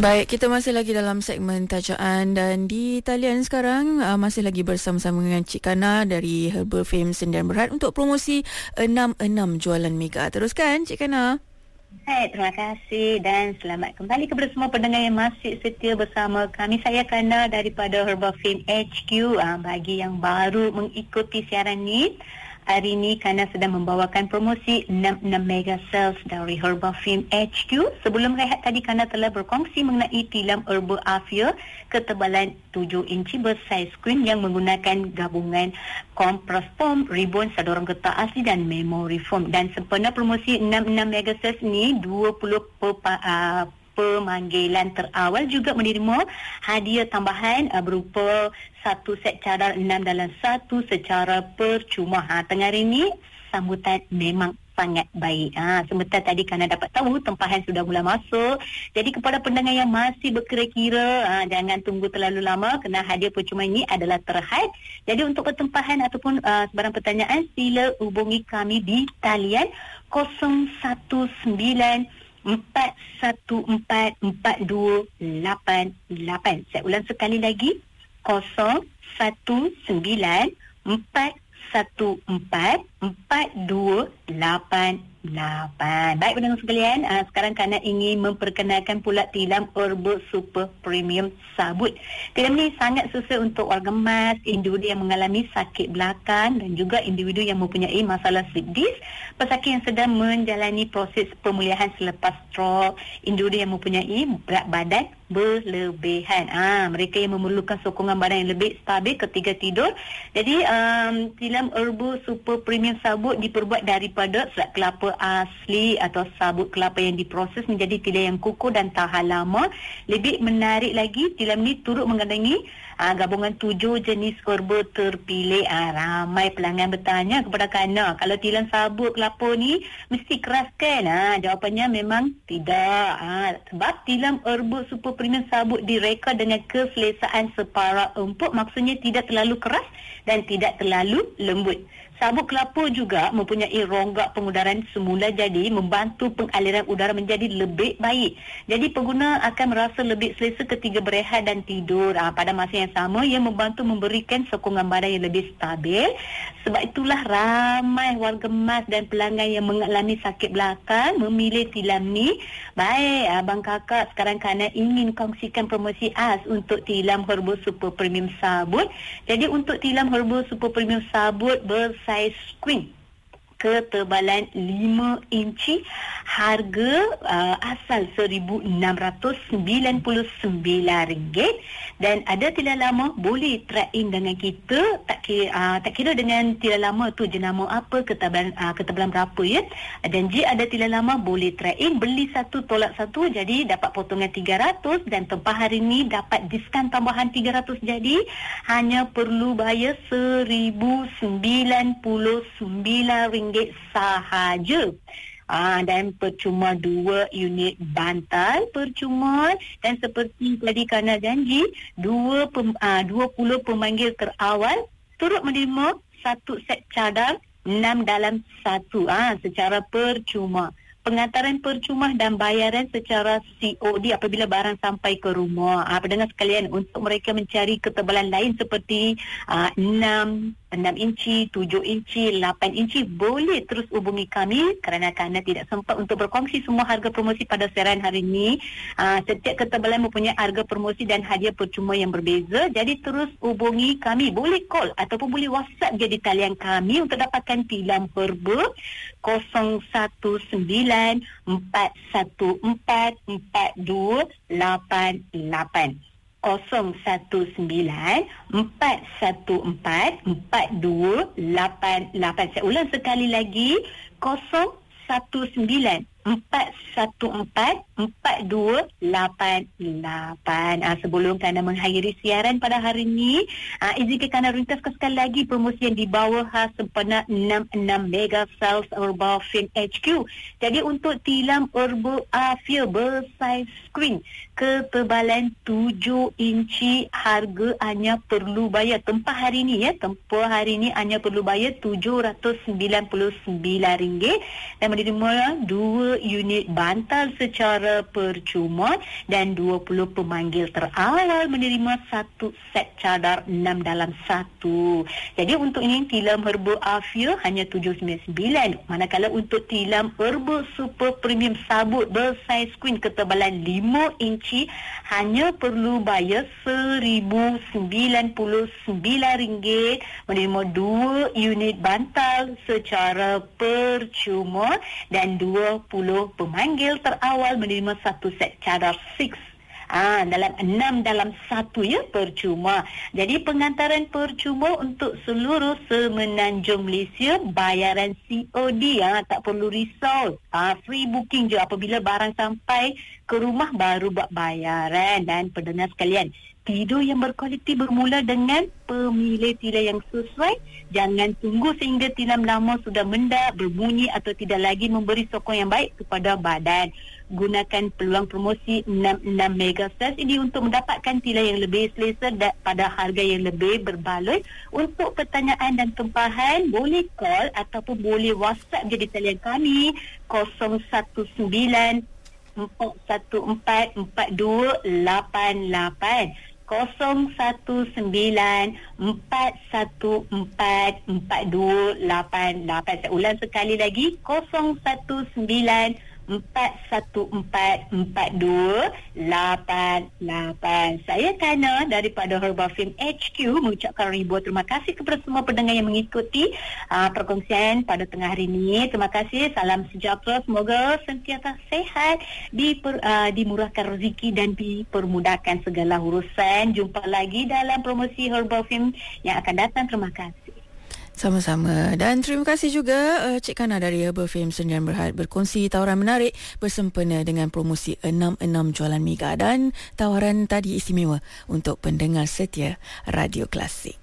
Baik, kita masih lagi dalam segmen tajaan dan di talian sekarang masih lagi bersama-sama dengan Cik Kana dari Herbal Fame Sdn Bhd untuk promosi 66 jualan mega. Teruskan Cik Kana. Hai, terima kasih dan selamat kembali kepada semua pendengar yang masih setia bersama kami. Saya Kana daripada Herbal Fame HQ. Bagi yang baru mengikuti siaran ni, hari ini Kana sedang membawakan promosi 66 mega sales dari Herbal Fame HQ. Sebelum rehat tadi, Kana telah berkongsi mengenai tilam Herbal Afia ketebalan 7 inci bersaiz queen yang menggunakan gabungan kompres foam, ribbon, saduran getah asli dan memory foam. Dan sempena promosi 66 mega sales ni, 20 pemanggilan terawal juga menerima hadiah tambahan berupa satu set cadar 6 dalam 1 secara percuma. Tengah hari ni sambutan memang sangat baik. Sebentar tadi Kana dapat tahu tempahan sudah mula masuk. Jadi kepada pendengar yang masih berkira-kira, jangan tunggu terlalu lama kerana hadiah percuma ini adalah terhad. Jadi untuk pertempahan ataupun sebarang pertanyaan, sila hubungi kami di talian 019-414-4288. Saya ulang sekali lagi, 019-414-4288. Baik pendengar sekalian, sekarang Kana ingin memperkenalkan pula tilam Herbal Super Premium Sabut. Tilam ni sangat sesuai untuk warga emas, individu yang mengalami sakit belakang dan juga individu yang mempunyai masalah slip disc, pesakit yang sedang menjalani proses pemulihan selepas stroke, individu yang mempunyai berat badan berlebihan, mereka yang memerlukan sokongan badan yang lebih stabil ketika tidur. Jadi tilam Herbal Super Premium Sabut diperbuat daripada serat kelapa asli atau sabut kelapa yang diproses menjadi tilam yang kukuh dan tahan lama. Lebih menarik lagi, tilam ni turut mengandungi gabungan 7 jenis herba terpilih. Ramai pelanggan bertanya kepada Kana, kalau tilam sabut kelapa ni mesti keras kan? Jawapannya memang tidak. Sebab tilam Herbal Super Premium Sabut direka dengan keselesaan separa empuk, maksudnya tidak terlalu keras dan tidak terlalu lembut. Sabut kelapa juga mempunyai rongga pengudaran semula, jadi membantu pengaliran udara menjadi lebih baik. Jadi pengguna akan merasa lebih selesa ketika berehat dan tidur. Pada masa yang sama, ia membantu memberikan sokongan badan yang lebih stabil. Sebab itulah ramai warga emas dan pelanggan yang mengalami sakit belakang memilih tilam ni. Baik, abang kakak, sekarang Kana ingin kongsikan promosi khas untuk tilam Herbal Super Premium Sabut. Jadi untuk tilam Herbal Super Premium Sabut bersaiz queen ketebalan 5 inci, harga asal RM1,699 dan ada tilam lama boleh trade-in dengan kita, tak kira dengan tilam lama tu jenama apa, ketebalan berapa ya. Dan jika ada tilam lama boleh trade-in, beli satu tolak satu, jadi dapat potongan 300 dan tempah hari ni dapat diskaun tambahan 300, jadi hanya perlu bayar RM1,099 sahaja. Dan percuma 2 unit bantal percuma. Dan seperti tadi Kana janji, 20 pemanggil terawal turut menerima satu set cadar 6 dalam 1 secara percuma. Pengantaran percuma dan bayaran secara COD apabila barang sampai ke rumah. Pendengar sekalian, untuk mereka mencari ketebalan lain seperti 6 inci, 7 inci, 8 inci, boleh terus hubungi kami kerana Kana tidak sempat untuk berkongsi semua harga promosi pada siaran hari ini. Setiap ketebalan mempunyai harga promosi dan hadiah percuma yang berbeza. Jadi terus hubungi kami. Boleh call ataupun boleh WhatsApp je di talian kami untuk dapatkan tilam herba 019-414-4288. 019-414-4288. Saya ulang sekali lagi, 019-414-4288. Sebelum Kana mengakhiri siaran pada hari ini, izinkan Kana ringkaskan sekali lagi promosi yang dibawa khas sempena 66 mega sales Herbal Fame HQ. Jadi untuk tilam Herbal Afia bersaiz queen ketebalan 7 inci, harga hanya perlu bayar tempah hari ini tempoh hari ini hanya perlu bayar RM799 dan menerima 2 2 unit bantal secara percuma dan 20 pemanggil terawal menerima 1 set cadar 6 dalam 1. Jadi untuk ini tilam Herba Afia hanya 799, manakala untuk tilam Herba Super Premium Sabut bersaiz queen ketebalan 5 inci hanya perlu bayar RM1,099 menerima 2 unit bantal secara percuma dan 20 pemanggil terawal menerima 1 set cadar 6 dalam 6 dalam 1 ya, percuma. Jadi pengantaran percuma untuk seluruh semenanjung Malaysia, bayaran COD tak perlu risau. Free booking je apabila barang sampai ke rumah baru buat bayaran. Dan pendengar sekalian, tidur yang berkualiti bermula dengan pemilih tilam yang sesuai. Jangan tunggu sehingga tilam lama sudah mendak, berbunyi atau tidak lagi memberi sokong yang baik kepada badan. Gunakan peluang promosi 66 Megastars ini untuk mendapatkan tilam yang lebih selesa pada harga yang lebih berbaloi. Untuk pertanyaan dan tempahan, boleh call ataupun boleh WhatsApp je di talian kami 019 414 4288 019-414-4288. Saya ulang sekali lagi, 019-414-4288. Saya Kana daripada Herba Film HQ mengucapkan ribuan terima kasih kepada semua pendengar yang mengikuti perkongsian pada tengah hari ini. Terima kasih, salam sejahtera, semoga sentiasa sehat, dimurahkan rezeki dan dipermudahkan segala urusan. Jumpa lagi dalam promosi Herba Film yang akan datang. Terima kasih. Sama-sama. Dan terima kasih juga Cik Kana dari Herba Film Sdn Bhd berkongsi tawaran menarik bersempena dengan promosi 66 jualan mega dan tawaran tadi istimewa untuk pendengar setia Radio Klasik.